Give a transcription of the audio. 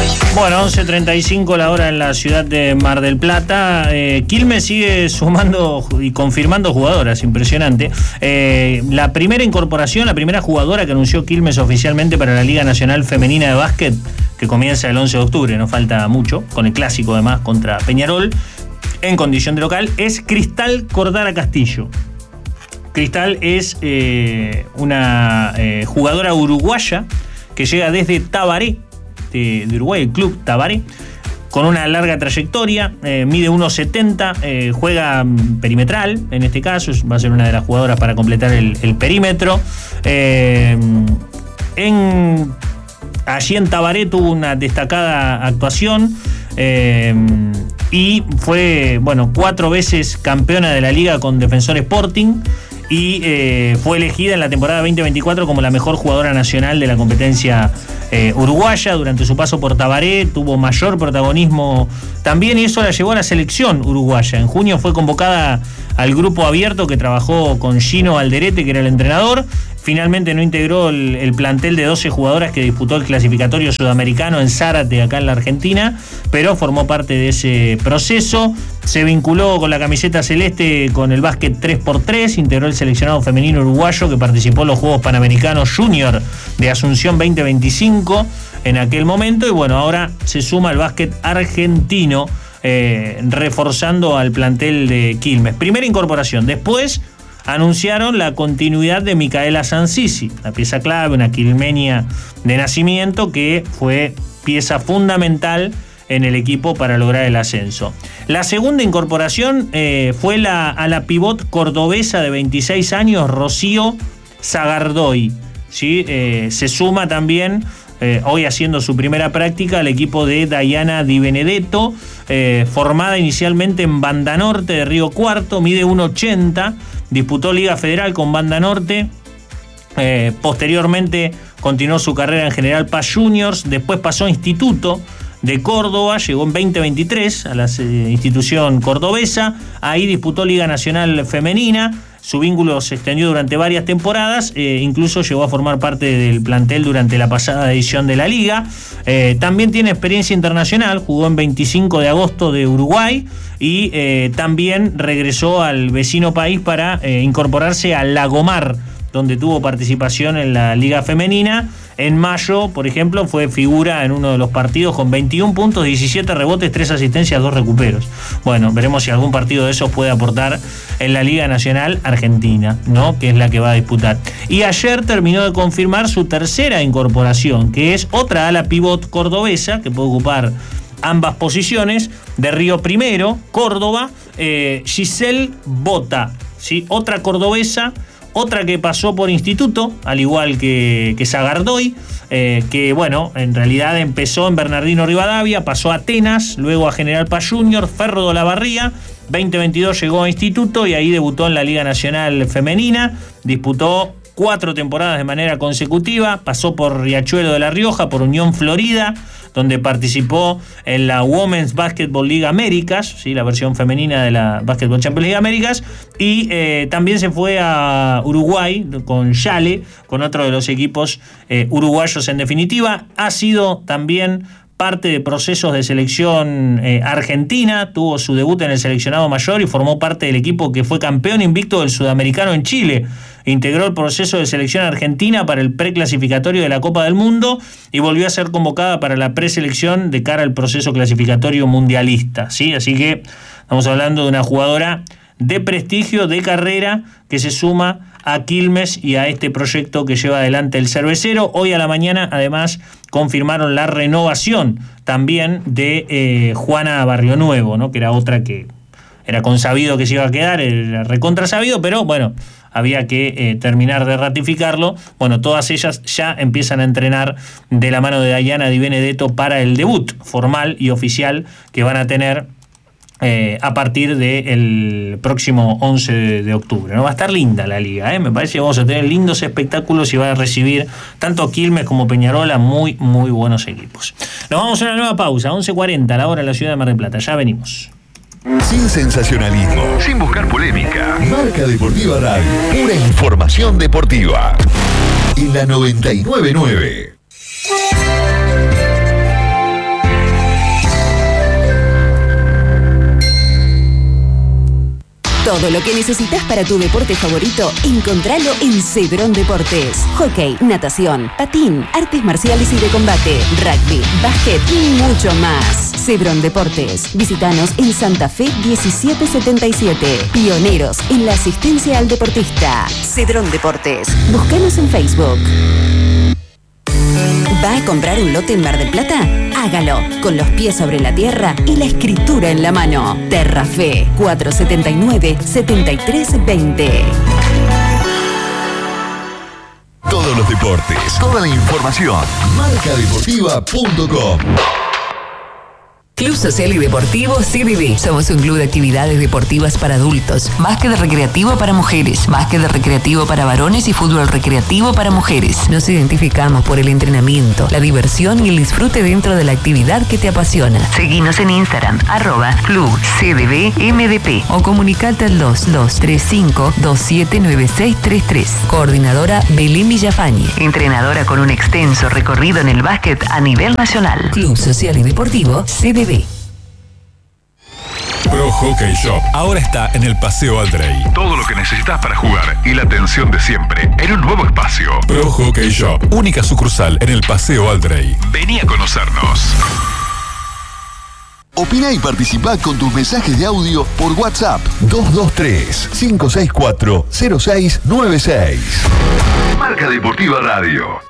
Bueno, 11:35 la hora en la ciudad de Mar del Plata. Quilmes sigue sumando y confirmando jugadoras, impresionante. La primera incorporación, la primera jugadora que anunció Quilmes oficialmente para la Liga Nacional Femenina de Básquet, que comienza el 11 de octubre, no falta mucho, con el clásico además contra Peñarol, en condición de local, es Cristal Cordara Castillo. Cristal es una jugadora uruguaya que llega desde Tabaré, de Uruguay, el club Tabaré, con una larga trayectoria, mide 1.70, juega perimetral, en este caso, va a ser una de las jugadoras para completar el perímetro. Allí en Tabaré tuvo una destacada actuación y fue, 4 veces campeona de la liga con Defensor Sporting. Y fue elegida en la temporada 2024 como la mejor jugadora nacional de la competencia uruguaya. Durante su paso por Tabaré tuvo mayor protagonismo también, y eso la llevó a la selección uruguaya. En junio fue convocada al grupo abierto que trabajó con Gino Alderete, que era el entrenador. Finalmente no integró el plantel de 12 jugadoras que disputó el clasificatorio sudamericano en Zárate, acá en la Argentina, pero formó parte de ese proceso. Se vinculó con la camiseta celeste con el básquet 3x3, integró el seleccionado femenino uruguayo que participó en los Juegos Panamericanos Junior de Asunción 2025 en aquel momento, y ahora se suma al básquet argentino, reforzando al plantel de Quilmes. Primera incorporación. Después anunciaron la continuidad de Micaela Sansisi, una pieza clave, una quilmeña de nacimiento que fue pieza fundamental en el equipo para lograr el ascenso. La segunda incorporación fue a la pivot cordobesa de 26 años, Rocío Zagardoy. ¿Sí? Se suma también, hoy haciendo su primera práctica, al equipo de Dayana Di Benedetto, formada inicialmente en Banda Norte de Río Cuarto, mide 1.80, disputó Liga Federal con Banda Norte, posteriormente continuó su carrera en General Paz Juniors, después pasó a Instituto de Córdoba, llegó en 2023 a la institución cordobesa, ahí disputó Liga Nacional Femenina, su vínculo se extendió durante varias temporadas, incluso llegó a formar parte del plantel durante la pasada edición de la Liga. También tiene experiencia internacional, jugó en 25 de agosto de Uruguay y también regresó al vecino país para incorporarse a Lagomar, donde tuvo participación en la Liga Femenina. En mayo, por ejemplo, fue figura en uno de los partidos con 21 puntos, 17 rebotes, 3 asistencias, 2 recuperos. Bueno, veremos si algún partido de esos puede aportar en la Liga Nacional Argentina, ¿no? Que es la que va a disputar. Y ayer terminó de confirmar su tercera incorporación, que es otra ala pivot cordobesa, que puede ocupar ambas posiciones, de Río Primero, Córdoba, Giselle Bota, ¿sí? Otra cordobesa, otra que pasó por Instituto, al igual que Zagardoy, que en realidad empezó en Bernardino Rivadavia, pasó a Atenas, luego a General Paz Junior, Ferro de Olavarría, 2022 llegó a Instituto y ahí debutó en la Liga Nacional Femenina, disputó 4 temporadas de manera consecutiva, pasó por Riachuelo de la Rioja, por Unión Florida, donde participó en la Women's Basketball League Américas, ¿sí? La versión femenina de la Basketball Champions League Américas, y también se fue a Uruguay con Yale, con otro de los equipos uruguayos en definitiva. Ha sido también parte de procesos de selección argentina, tuvo su debut en el seleccionado mayor y formó parte del equipo que fue campeón invicto del Sudamericano en Chile. Integró el proceso de selección argentina para el preclasificatorio de la Copa del Mundo y volvió a ser convocada para la preselección de cara al proceso clasificatorio mundialista, ¿sí? Así que estamos hablando de una jugadora de prestigio, de carrera, que se suma a Quilmes y a este proyecto que lleva adelante el cervecero. Hoy a la mañana, además, confirmaron la renovación también de Juana Barrio Nuevo, ¿no? Que era otra que era consabido que se iba a quedar, era recontrasabido, pero había que terminar de ratificarlo. Todas ellas ya empiezan a entrenar de la mano de Dayana Di Benedetto para el debut formal y oficial que van a tener a partir del próximo 11 de octubre. ¿No? Va a estar linda la liga, me parece que vamos a tener lindos espectáculos y va a recibir tanto Quilmes como Peñarola muy, muy buenos equipos. Nos vamos a una nueva pausa, 11:40, la hora en la ciudad de Mar del Plata. Ya venimos. Sin sensacionalismo, sin buscar polémica. Marca Deportiva Radio, pura información deportiva. En la 99.9. Todo lo que necesitas para tu deporte favorito, encontralo en Cedrón Deportes. Hockey, natación, patín, artes marciales y de combate, rugby, básquet y mucho más. Cedrón Deportes. Visítanos en Santa Fe 1777. Pioneros en la asistencia al deportista. Cedrón Deportes. Búscanos en Facebook. ¿Va a comprar un lote en Mar del Plata? Hágalo, con los pies sobre la tierra y la escritura en la mano. Terrafe, 479-7320. Todos los deportes, toda la información. Marcadeportiva.com. Club Social y Deportivo CDD. Somos un club de actividades deportivas para adultos, básquet recreativo para mujeres, básquet recreativo para varones y fútbol recreativo para mujeres. Nos identificamos por el entrenamiento, la diversión y el disfrute dentro de la actividad que te apasiona. Seguinos en Instagram, @clubcdbmdp o comunicate al 2235-279633. Coordinadora Belén Villafañe, entrenadora con un extenso recorrido en el básquet a nivel nacional. Club Social y Deportivo CDB. Pro Hockey Shop ahora está en el Paseo Aldrey. Todo lo que necesitas para jugar y la atención de siempre en un nuevo espacio. Pro Hockey Shop, única sucursal en el Paseo Aldrey. Vení a conocernos. Opina y participa con tus mensajes de audio por WhatsApp 223-564-0696. Marca Deportiva Radio.